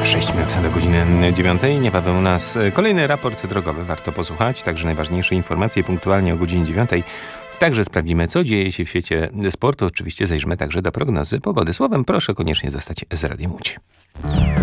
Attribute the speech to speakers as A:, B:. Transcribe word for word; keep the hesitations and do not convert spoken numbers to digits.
A: sześć minut do godziny dziewiątej. Niebawem u nas kolejny raport drogowy. Warto posłuchać. Także najważniejsze informacje punktualnie o godzinie dziewiątej. Także sprawdzimy, co dzieje się w świecie sportu. Oczywiście zajrzymy także do prognozy pogody. Słowem, proszę koniecznie zostać z Radiem Łódź.